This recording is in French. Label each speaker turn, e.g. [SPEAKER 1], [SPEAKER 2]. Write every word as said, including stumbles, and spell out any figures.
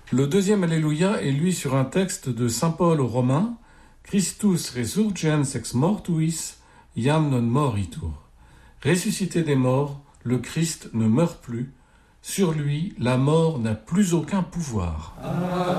[SPEAKER 1] Le deuxième Alléluia est lui sur un texte de saint Paul aux Romains, Christus resurgens ex mortuis, iam non moritur. Ressuscité des morts, le Christ ne meurt plus. Sur lui, la mort n'a plus aucun pouvoir.